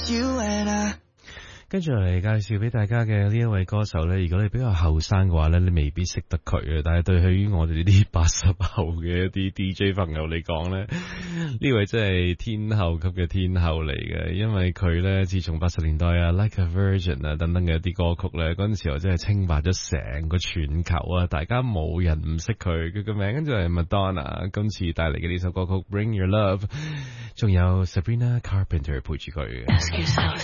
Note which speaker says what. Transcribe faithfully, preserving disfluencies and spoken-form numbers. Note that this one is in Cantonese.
Speaker 1: you and I。
Speaker 2: 跟住嚟介紹俾大家嘅呢一位歌手呢，如果你比較後生嘅話呢，你未必識得佢嘅，但係對於我哋呢啲八十後嘅一啲 D J 朋友嚟講呢，呢位真係天后級嘅天后嚟嘅，因為佢呢，自從八十年代啊 Like a Virgin 啊等等嘅一啲歌曲呢，嗰陣時候真係稱霸咗成個全球啊，大家冇人唔識佢，佢個名跟住係 Madonna， 今次帶嚟嘅呢首歌曲 Bring Your Love， 仲有 Sabrina Carpenter 陪住佢。